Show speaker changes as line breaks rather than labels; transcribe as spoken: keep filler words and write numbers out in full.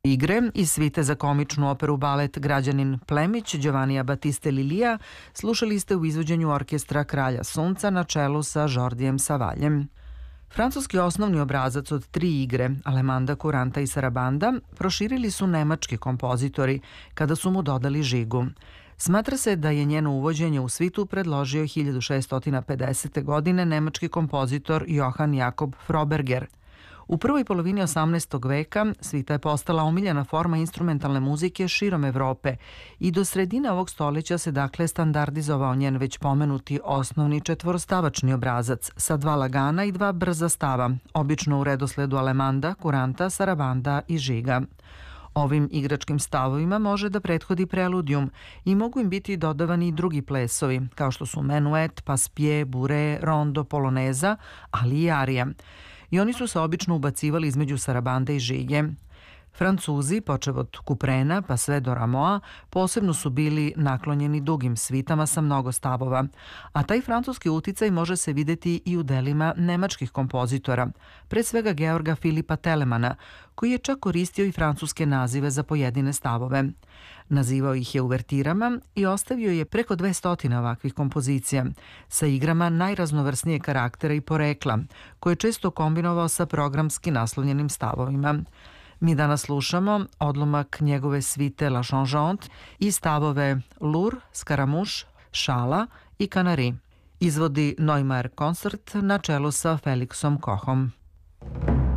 Igre iz svite za komičnu operu balet Građanin Plemić Giovannija Battiste Lilija slušali ste u izvođenju orkestra Kralja Sunca na čelu sa Jordijem Savaljem. Francuski osnovni obrazac od tri igre, Alemanda, Kuranta i Sarabanda, proširili su nemački kompozitori kada su mu dodali žigu. Smatra se da je njeno uvođenje u svitu predložio hiljadu šeststo pedesete. godine nemački kompozitor Johann Jakob Froberger. U prvoj polovini osamnaestog veka svita je postala omiljena forma instrumentalne muzike širom Evrope i do sredine ovog stoljeća se dakle standardizovao njen već pomenuti osnovni četvorostavačni obrazac sa dva lagana i dva brza stava, obično u redosledu Alemanda, Kuranta, Sarabanda i žiga. Ovim igračkim stavovima može da prethodi preludijum i mogu im biti dodavani i drugi plesovi, kao što su menuet, paspije, bure, rondo, poloneza, ali i arija. I oni su se obično ubacivali između sarabande i žige. Francuzi, počev od Kuprena pa sve do Ramoa, posebno su bili naklonjeni dugim svitama sa mnogo stavova, a taj francuski uticaj može se videti i u delima nemačkih kompozitora, pre svega Georga Filipa Telemana, koji je čak koristio i francuske nazive za pojedine stavove. Nazivao ih je uvertirama i ostavio je preko dvestotine ovakvih kompozicija, sa igrama najraznovrsnije karaktera i porekla, koje je često kombinovao sa programski naslonjenim stavovima. Mi danas slušamo odlomak njegove svite La Changeante i stavove Lur, Skaramuš, Šala i Kanari. Izvodi Neumayer Koncert na čelu sa Felixom Kochom.